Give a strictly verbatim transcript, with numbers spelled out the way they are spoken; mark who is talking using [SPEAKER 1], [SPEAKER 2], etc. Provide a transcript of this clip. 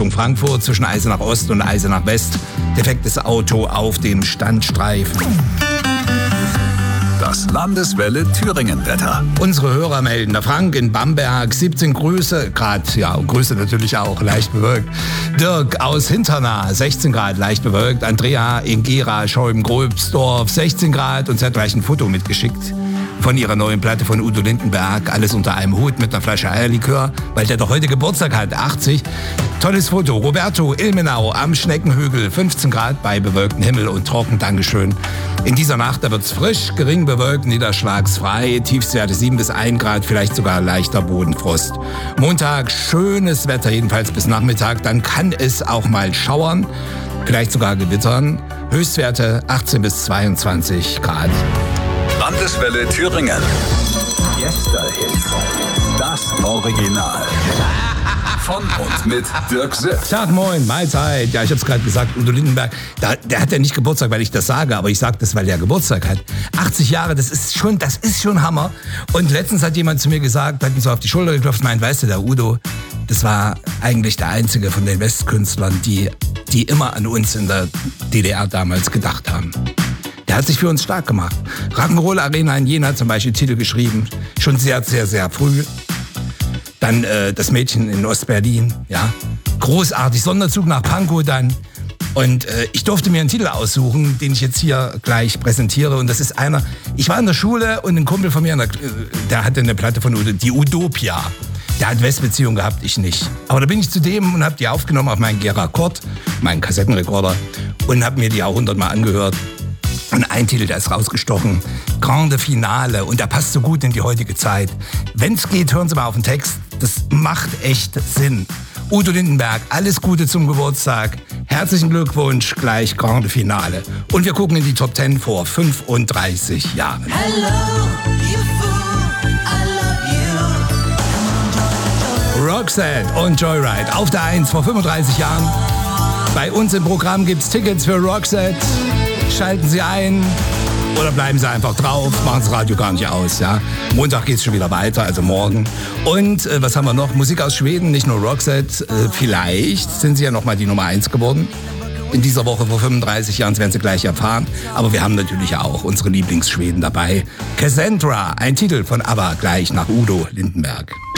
[SPEAKER 1] Richtung Frankfurt zwischen Eisenach Ost und Eisenach West. Defektes Auto auf dem Standstreifen.
[SPEAKER 2] Das Landeswelle Thüringen-Wetter.
[SPEAKER 1] Unsere Hörer melden, der Frank in Bamberg, siebzehn Grüße, Grad, ja, Grüße natürlich auch, leicht bewölkt. Dirk aus Hinternah, sechzehn Grad, leicht bewölkt. Andrea in Gera, Scheuben-Gröbsdorf, sechzehn Grad und sie hat gleich ein Foto mitgeschickt von ihrer neuen Platte von Udo Lindenberg. Alles unter einem Hut mit einer Flasche Eierlikör, weil der doch heute Geburtstag hat, achtzig. Tolles Foto. Roberto, Ilmenau am Schneckenhügel, fünfzehn Grad bei bewölktem Himmel und trocken, Dankeschön. In dieser Nacht, da wird's frisch, gering bewölkt, niederschlagsfrei, Tiefstwerte sieben bis ein Grad, vielleicht sogar leichter Bodenfrost. Montag schönes Wetter, jedenfalls bis Nachmittag, dann kann es auch mal schauern, vielleicht sogar gewittern. Höchstwerte achtzehn bis zweiundzwanzig Grad.
[SPEAKER 2] Landeswelle Thüringen. Gästehits. Das Original. Von und mit Dirk Sipp.
[SPEAKER 1] Tag, moin, Mahlzeit. Ja, ich hab's gerade gesagt, Udo Lindenberg, da, der hat ja nicht Geburtstag, weil ich das sage, aber ich sage das, weil er Geburtstag hat. achtzig Jahre, das ist schon, das ist schon Hammer. Und letztens hat jemand zu mir gesagt, hat mir so auf die Schulter geklopft, meint, weißt du, der Udo, das war eigentlich der einzige von den Westkünstlern, die, die immer an uns in der D D R damals gedacht haben. Der hat sich für uns stark gemacht. Rock'n'Roll Arena in Jena zum Beispiel Titel geschrieben, schon sehr, sehr, sehr früh. Dann äh, das Mädchen in Ostberlin, ja, großartig. Sonderzug nach Pankow dann. Und äh, ich durfte mir einen Titel aussuchen, den ich jetzt hier gleich präsentiere. Und das ist einer, ich war in der Schule und ein Kumpel von mir, der, der hatte eine Platte von Udo, die Utopia. Der hat Westbeziehung gehabt, ich nicht. Aber da bin ich zu dem und habe die aufgenommen auf meinen Gera Kord, meinen Kassettenrekorder, und habe mir die auch hundertmal angehört. Und ein Titel, der ist rausgestochen, Grande Finale, und der passt so gut in die heutige Zeit. Wenn's geht, hören Sie mal auf den Text, das macht echt Sinn. Udo Lindenberg, alles Gute zum Geburtstag, herzlichen Glückwunsch, gleich Grande Finale. Und wir gucken in die Top Ten vor fünfunddreißig Jahren.
[SPEAKER 3] Hello, you fool, I love you.
[SPEAKER 1] Roxette und Joyride auf der eins vor fünfunddreißig Jahren. Bei uns im Programm gibt's Tickets für Roxette. Schalten Sie ein oder bleiben Sie einfach drauf, machen Sie das Radio gar nicht aus. Ja? Montag geht's schon wieder weiter, also morgen. Und äh, was haben wir noch? Musik aus Schweden, nicht nur Roxette. Äh, vielleicht sind Sie ja noch mal die Nummer eins geworden. In dieser Woche vor fünfunddreißig Jahren, das werden Sie gleich erfahren. Aber wir haben natürlich auch unsere Lieblingsschweden dabei. Cassandra, ein Titel von ABBA, gleich nach Udo Lindenberg.